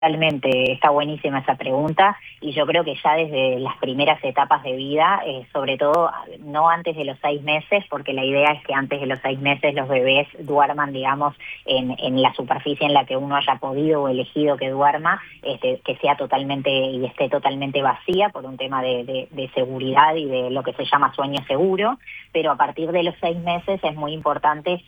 Realmente está buenísima esa pregunta y yo creo que ya desde las primeras etapas de vida, sobre todo no antes de los 6 meses, porque la idea es que antes de los 6 meses los bebés duerman, digamos, en la superficie en la que uno haya podido o elegido que duerma, que sea totalmente y esté totalmente vacía por un tema de seguridad y de lo que se llama sueño seguro, pero a partir de los 6 meses es muy importante